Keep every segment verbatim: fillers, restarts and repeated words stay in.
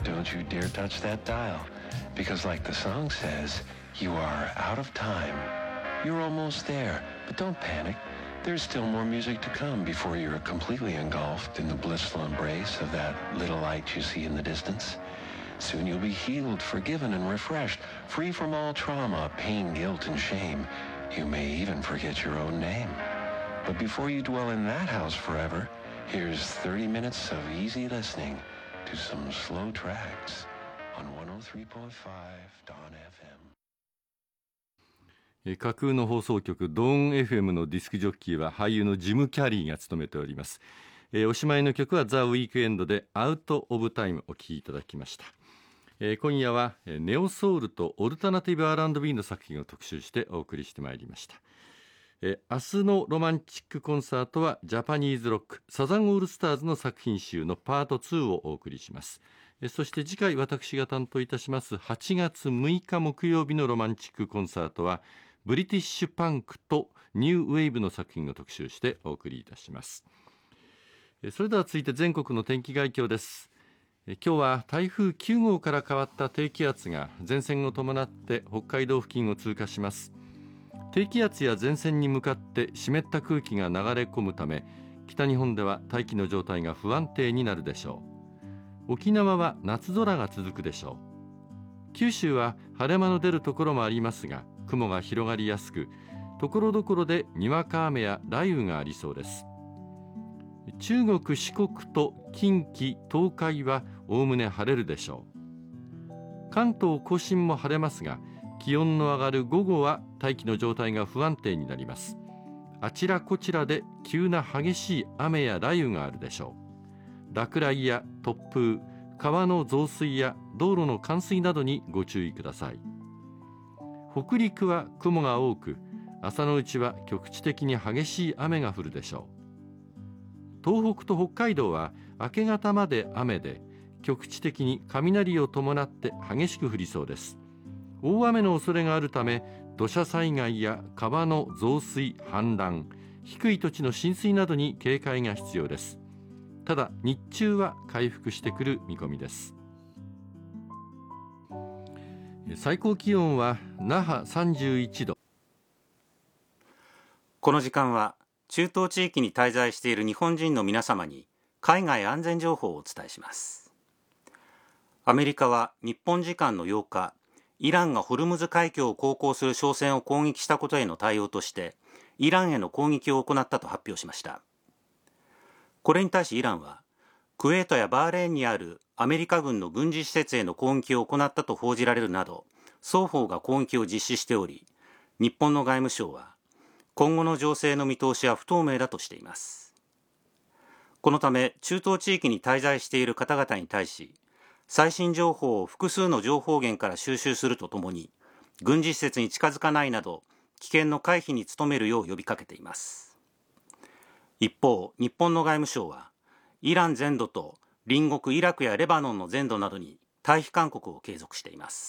don't you dare touch that dial, because like the song says, you are out of time. You're almost there, but don't panic. There's still more music to come before you're completely engulfed in the blissful embrace of that little light you see in the distance. Soon you'll be healed, forgiven, and refreshed, free from all trauma, pain, guilt, and shame. You may even forget your own name. But before you dwell in that house forever, here's thirty minutes of easy listening to some slow tracks on one oh three point five Dawn エフエム。 架空の放送局ドーン エフエム のディスクジョッキーは俳優のジム・キャリーが務めております。えー、おしまいの曲はザ・ウィークエンドでアウト・オブ・タイムお聴きいただきました。えー、今夜はネオソウルとオルタナティブ アールアンドビー の作品を特集してお送りしてまいりました。えー、明日のロマンチックコンサートはジャパニーズロックサザンオールスターズの作品集のパートツーをお送りします。えー、そして次回私が担当いたしますはちがつむいか木曜日のロマンチックコンサートはブリティッシュパンクとニューウェーブの作品を特集してお送りいたします。えー、それでは続いて全国の天気概況です。今日は台風きゅうごうから変わった低気圧が前線を伴って北海道付近を通過します。低気圧や前線に向かって湿った空気が流れ込むため、北日本では大気の状態が不安定になるでしょう。沖縄は夏空が続くでしょう。九州は晴れ間の出るところもありますが、雲が広がりやすく、ところどころでにわか雨や雷雨がありそうです。中国、四国と近畿、東海はおおむね晴れるでしょう。関東甲信も晴れますが、気温の上がる午後は大気の状態が不安定になります。あちらこちらで急な激しい雨や雷雨があるでしょう。落雷や突風、川の増水や道路の冠水などにご注意ください。北陸は雲が多く、朝のうちは局地的に激しい雨が降るでしょう。東北と北海道は明け方まで雨で、局地的に雷を伴って激しく降りそうです。大雨の恐れがあるため、土砂災害や川の増水・氾濫、低い土地の浸水などに警戒が必要です。ただ日中は回復してくる見込みです。最高気温は那覇さんじゅういちど。 この時間は中東地域に滞在している日本人の皆様に海外安全情報をお伝えします。アメリカは日本時間のようか、イランがホルムズ海峡を航行する商船を攻撃したことへの対応としてイランへの攻撃を行ったと発表しました。これに対しイランは、クウェートやバーレーンにあるアメリカ軍の軍事施設への攻撃を行ったと報じられるなど、双方が攻撃を実施しており、日本の外務省は今後の情勢の見通しは不透明だとしています。このため中東地域に滞在している方々に対し、最新情報を複数の情報源から収集するとともに、軍事施設に近づかないなど危険の回避に努めるよう呼びかけています。一方、日本の外務省はイラン全土と隣国イラクやレバノンの全土などに退避勧告を継続しています。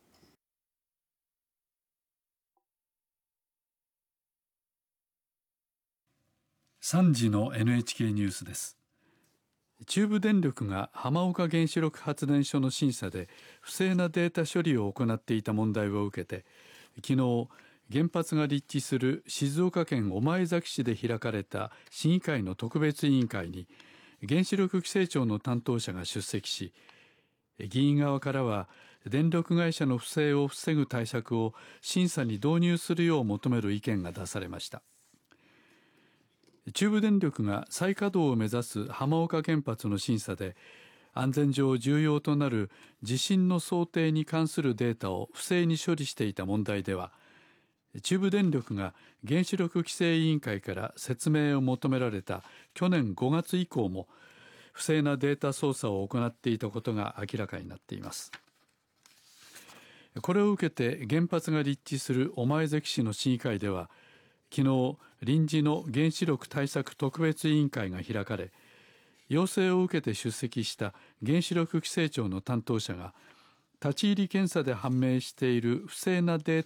さんじの エヌエイチケー ニュースです。中部電力が浜岡原子力発電所の審査で不正なデータ処理を行っていた問題を受けて、昨日原発が立地する静岡県御前崎市で開かれた市議会の特別委員会に原子力規制庁の担当者が出席し、議員側からは電力会社の不正を防ぐ対策を審査に導入するよう求める意見が出されました。中部電力が再稼働を目指す浜岡原発の審査で、安全上重要となる地震の想定に関するデータを不正に処理していた問題では、中部電力が原子力規制委員会から説明を求められた去年ごがつ以降も不正なデータ操作を行っていたことが明らかになっています。これを受けて原発が立地する御前崎市の市議会では、昨日臨時の原子力対策特別委員会が開かれ、要請を受けて出席した原子力規制庁の担当者が、立ち入り検査で判明している不正なデー